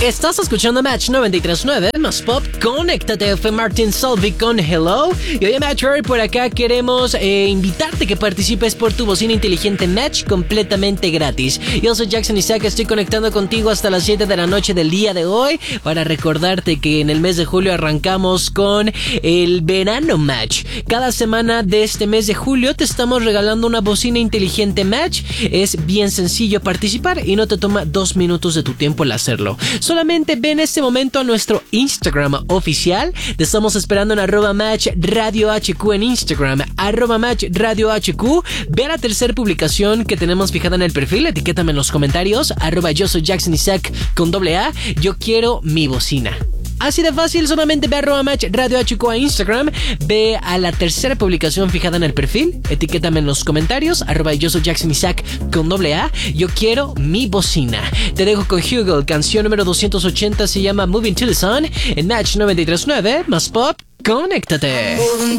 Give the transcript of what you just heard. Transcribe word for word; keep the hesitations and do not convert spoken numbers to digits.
Estás escuchando Match noventa y tres punto nueve, más pop, conéctate, fue Martin Solveig con Hello. Y hoy en Match Rory por acá queremos eh, invitarte que participes por tu bocina inteligente Match completamente gratis. Yo soy Jackson Isaac, estoy conectando contigo hasta las siete de la noche del día de hoy para recordarte que en el mes de julio arrancamos con el verano Match. Cada semana de este mes de julio te estamos regalando una bocina inteligente Match. Es bien sencillo participar y no te toma dos minutos de tu tiempo el hacerlo. Solamente ve en este momento a nuestro Instagram oficial. Te estamos esperando en arroba match radio hq en Instagram, arroba match radio hq. Ve a la tercera publicación que tenemos fijada en el perfil, etiquétame en los comentarios, arroba yo soy Jackson Isaac con doble A, yo quiero mi bocina. Así de fácil, solamente ve a arroba match radio hq a Instagram, ve a la tercera publicación fijada en el perfil, etiquétame en los comentarios, arroba yo soy Jackson Isaac con doble A, yo quiero mi bocina. Te dejo con Hugo, canción número doscientos ochenta, se llama Moving to the Sun, en Match noventa y tres punto nueve, más pop, conéctate.